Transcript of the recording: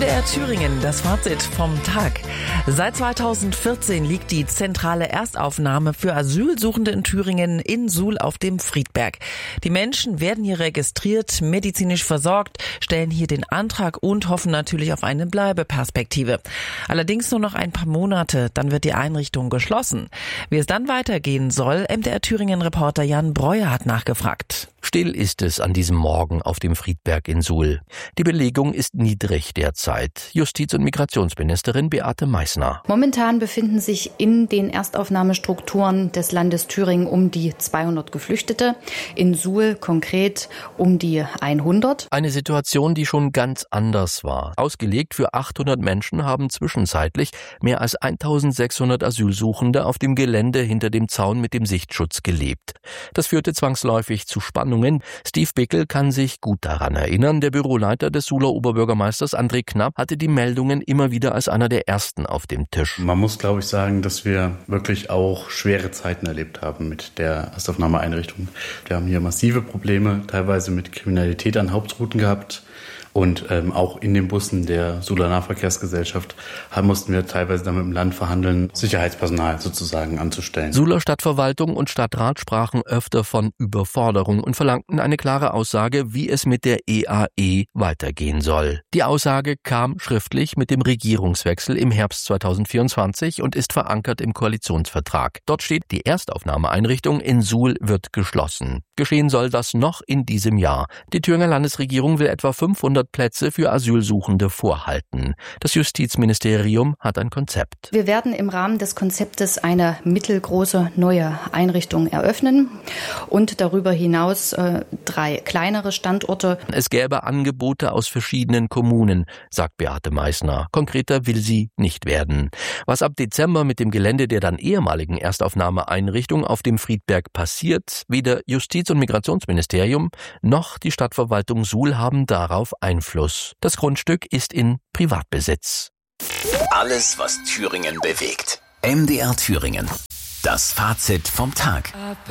MDR Thüringen, das Fazit vom Tag. Seit 2014 liegt die zentrale Erstaufnahme für Asylsuchende in Thüringen in Suhl auf dem Friedberg. Die Menschen werden hier registriert, medizinisch versorgt, stellen hier den Antrag und hoffen natürlich auf eine Bleibeperspektive. Allerdings nur noch ein paar Monate, dann wird die Einrichtung geschlossen. Wie es dann weitergehen soll, MDR Thüringen-Reporter Jan Breuer hat nachgefragt. Still ist es an diesem Morgen auf dem Friedberg in Suhl. Die Belegung ist niedrig derzeit. Justiz- und Migrationsministerin Beate Meißner. Momentan befinden sich in den Erstaufnahmestrukturen des Landes Thüringen um die 200 Geflüchtete. In Suhl konkret um die 100. Eine Situation, die schon ganz anders war. Ausgelegt für 800 Menschen haben zwischenzeitlich mehr als 1600 Asylsuchende auf dem Gelände hinter dem Zaun mit dem Sichtschutz gelebt. Das führte zwangsläufig zu Spannungen. Steve Bickel kann sich gut daran erinnern. Der Büroleiter des Suhler Oberbürgermeisters André Knapp hatte die Meldungen immer wieder als einer der ersten auf dem Tisch. Man muss, glaube ich, sagen, dass wir wirklich auch schwere Zeiten erlebt haben mit der Erstaufnahmeeinrichtung. Wir haben hier massive Probleme, teilweise mit Kriminalität an Hauptrouten gehabt. Und auch in den Bussen der Suhler Nahverkehrsgesellschaft mussten wir teilweise dann mit dem Land verhandeln, Sicherheitspersonal sozusagen anzustellen. Suhler Stadtverwaltung und Stadtrat sprachen öfter von Überforderung und verlangten eine klare Aussage, wie es mit der EAE weitergehen soll. Die Aussage kam schriftlich mit dem Regierungswechsel im Herbst 2024 und ist verankert im Koalitionsvertrag. Dort steht, die Erstaufnahmeeinrichtung in Suhl wird geschlossen. Geschehen soll das noch in diesem Jahr. Die Thüringer Landesregierung will etwa 500 Plätze für Asylsuchende vorhalten. Das Justizministerium hat ein Konzept. Wir werden im Rahmen des Konzeptes eine mittelgroße neue Einrichtung eröffnen und darüber hinaus 3 kleinere Standorte. Es gäbe Angebote aus verschiedenen Kommunen, sagt Beate Meißner. Konkreter will sie nicht werden. Was ab Dezember mit dem Gelände der dann ehemaligen Erstaufnahmeeinrichtung auf dem Friedberg passiert, weder Justiz- und Migrationsministerium noch die Stadtverwaltung Suhl haben darauf Einfluss. Das Grundstück ist in Privatbesitz. Alles, was Thüringen bewegt. MDR Thüringen. Das Fazit vom Tag.